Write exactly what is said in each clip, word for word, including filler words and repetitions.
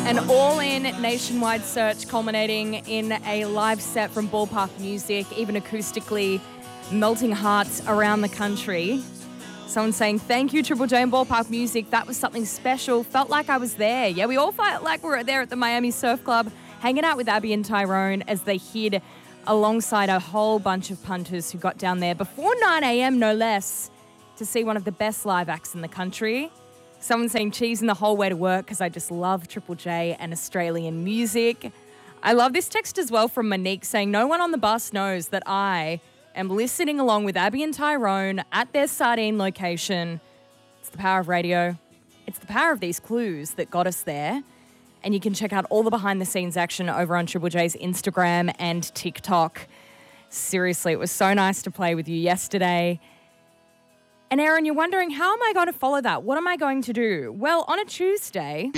An all-in nationwide search culminating in a live set from Ballpark Music, even acoustically melting hearts around the country. Someone saying, thank you, Triple J and Ballpark Music. That was something special. Felt like I was there. Yeah, we all felt like we were there at the Miami Surf Club, hanging out with Abby and Tyrone as they hid alongside a whole bunch of punters who got down there before nine a.m, no less, to see one of the best live acts in the country. Someone saying cheese in the whole way to work because I just love Triple J and Australian music. I love this text as well from Monique saying, no one on the bus knows that I am listening along with Abby and Tyrone at their sardine location. It's the power of radio. It's the power of these clues that got us there. And you can check out all the behind-the-scenes action over on Triple J's Instagram and TikTok. Seriously, it was so nice to play with you yesterday. And Aaron, you're wondering, how am I going to follow that? What am I going to do? Well, on a Tuesday,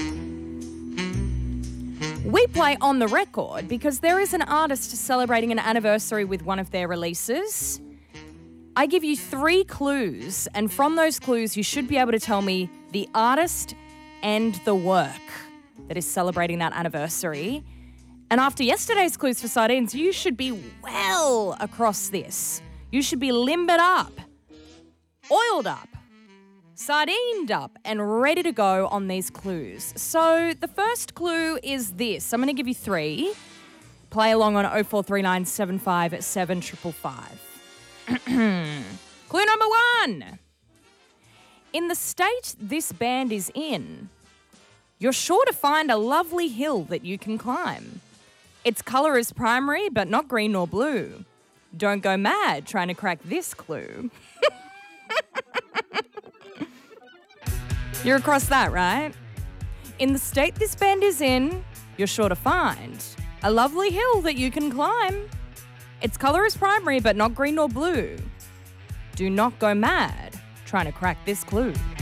we play On The Record because there is an artist celebrating an anniversary with one of their releases. I give you three clues, and from those clues, you should be able to tell me the artist and the work that is celebrating that anniversary. And after yesterday's clues for sardines, you should be well across this. You should be limbered up, oiled up, sardined up, and ready to go on these clues. So the first clue is this. I'm going to give you three. Play along on oh four three nine seven five seven five five. Clue number one. In the state this band is in, you're sure to find a lovely hill that you can climb. Its colour is primary, but not green nor blue. Don't go mad trying to crack this clue. You're across that, right? In the state this band is in, you're sure to find a lovely hill that you can climb. Its colour is primary, but not green nor blue. Do not go mad trying to crack this clue.